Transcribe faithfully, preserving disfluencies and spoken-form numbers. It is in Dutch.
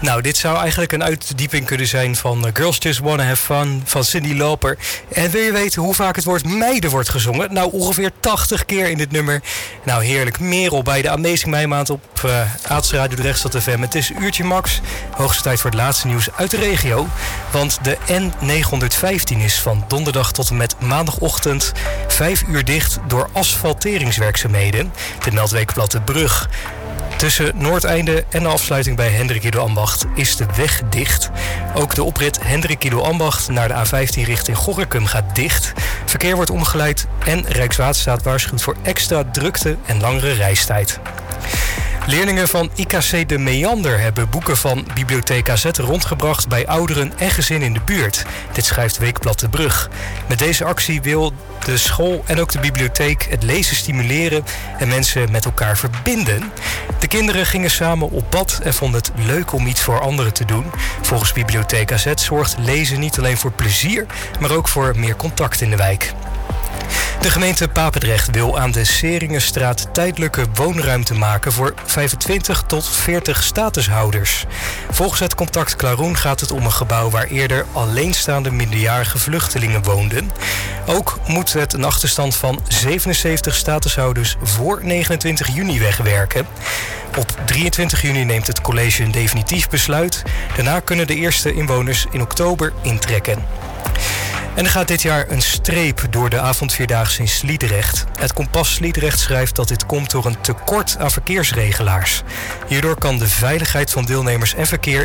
Nou, dit zou eigenlijk een uitdieping kunnen zijn van uh, Girls Just Wanna Have Fun van Cyndi Lauper. En wil je weten hoe vaak het woord meiden wordt gezongen? Nou, ongeveer tachtig keer in dit nummer. Nou, heerlijk. Merel bij de Amazing Meimaand op uh, Aardse Radio Drechtstad F M. Het is uurtje max. Hoogste tijd voor het laatste nieuws uit de regio. Want de N negenhonderdvijftien is van donderdag tot en met maandagochtend vijf uur dicht door asfalteringswerkzaamheden. Dit meldt Weekblad De Brug. Tussen Noordeinde en de afsluiting bij Hendrik Ambacht is de weg dicht. Ook de oprit Hendrik Ambacht naar de A vijftien richting Gorinchem gaat dicht. Verkeer wordt omgeleid en Rijkswaterstaat waarschuwt voor extra drukte en langere reistijd. Leerlingen van I K C De Meander hebben boeken van Bibliotheek A Z rondgebracht bij ouderen en gezinnen in de buurt. Dit schrijft Weekblad De Brug. Met deze actie wil de school en ook de bibliotheek het lezen stimuleren en mensen met elkaar verbinden. De kinderen gingen samen op pad en vonden het leuk om iets voor anderen te doen. Volgens Bibliotheek A Z zorgt lezen niet alleen voor plezier, maar ook voor meer contact in de wijk. De gemeente Papendrecht wil aan de Seringenstraat tijdelijke woonruimte maken voor vijfentwintig tot veertig statushouders. Volgens het Contact Klaroen gaat het om een gebouw waar eerder alleenstaande minderjarige vluchtelingen woonden. Ook moet het een achterstand van zevenenzeventig statushouders voor negenentwintig juni wegwerken. Op drieëntwintig juni neemt het college een definitief besluit. Daarna kunnen de eerste inwoners in oktober intrekken. En er gaat dit jaar een streep door de avondvierdaagse in Sliedrecht. Het Kompas Sliedrecht schrijft dat dit komt door een tekort aan verkeersregelaars. Hierdoor kan de veiligheid van deelnemers en verkeer